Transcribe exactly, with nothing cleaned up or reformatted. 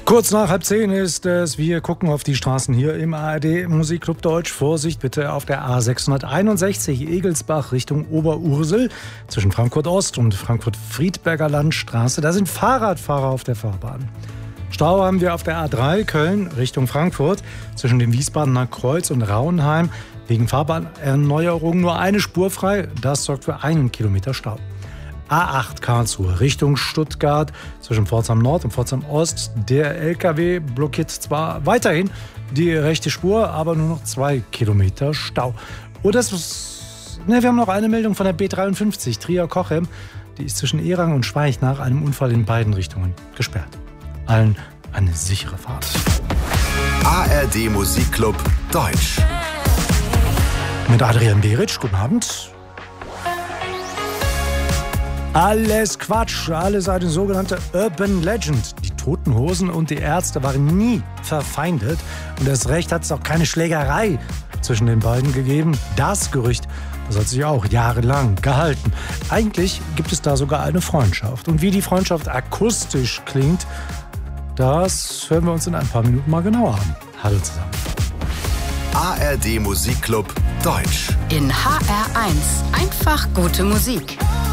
Kurz nach halb zehn ist es. Wir gucken auf die Straßen hier im A R D Musikclub Deutsch. Vorsicht bitte auf der A sechshunderteinundsechzig Egelsbach Richtung Oberursel zwischen Frankfurt Ost und Frankfurt-Friedberger Landstraße. Da sind Fahrradfahrer auf der Fahrbahn. Stau haben wir auf der A drei Köln Richtung Frankfurt zwischen dem Wiesbadener Kreuz und Rauenheim. Wegen Fahrbahnerneuerung nur eine Spur frei. Das sorgt für einen Kilometer Stau. A acht Karlsruhe Richtung Stuttgart zwischen Pforzheim Nord und Pforzheim Ost. Der L K W blockiert zwar weiterhin die rechte Spur, aber nur noch zwei Kilometer Stau. Oh, das ist, ne, wir haben noch eine Meldung von der B dreiundfünfzig Trier-Kochem. Die ist zwischen Erang und Schweich nach einem Unfall in beiden Richtungen gesperrt. Allen eine sichere Fahrt. A R D Musikclub Deutsch. Mit Adrian Beritsch, guten Abend. Alles Quatsch, alles eine sogenannte Urban Legend. Die Toten Hosen und die Ärzte waren nie verfeindet. Und erst recht hat es auch keine Schlägerei zwischen den beiden gegeben. Das Gerücht, das hat sich auch jahrelang gehalten. Eigentlich gibt es da sogar eine Freundschaft. Und wie die Freundschaft akustisch klingt, das hören wir uns in ein paar Minuten mal genauer an. Hallo zusammen. A R D Musikclub Deutsch. In H R eins. Einfach gute Musik.